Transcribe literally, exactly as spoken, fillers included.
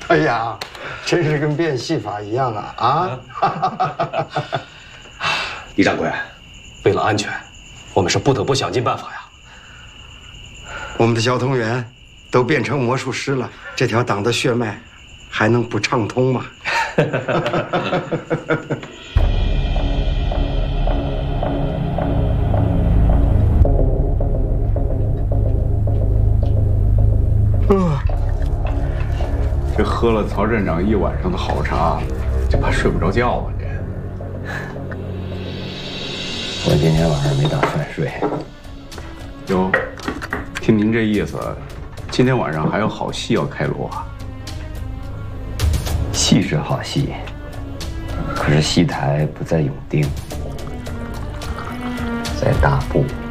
哎呀，真是跟变戏法一样啊！啊！ 李掌柜， 为了安全，我们是不得不想尽办法呀。 我们的交通员都变成魔术师了，这条党的血脉还能不畅通吗？ 这喝了曹站长一晚上的好茶，就怕睡不着觉啊！这， 我今天晚上没打算睡。 哟，听您这意思，今天晚上还有好戏要开锣啊？ 戏是好戏，可是戏台不在永定，在大埠。